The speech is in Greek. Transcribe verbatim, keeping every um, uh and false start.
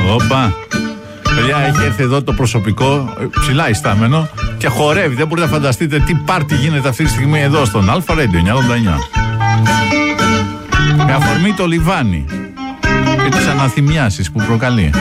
Όπα. Παιδιά, έχει έρθει εδώ το προσωπικό ψηλά ιστάμενο και χορεύει. Δεν μπορείτε να φανταστείτε τι πάρτι γίνεται αυτή τη στιγμή εδώ στον Αλφα Radio εννιακόσια ογδόντα εννιά. Με αφορμή το λιβάνι και τις αναθυμιάσεις που προκαλεί.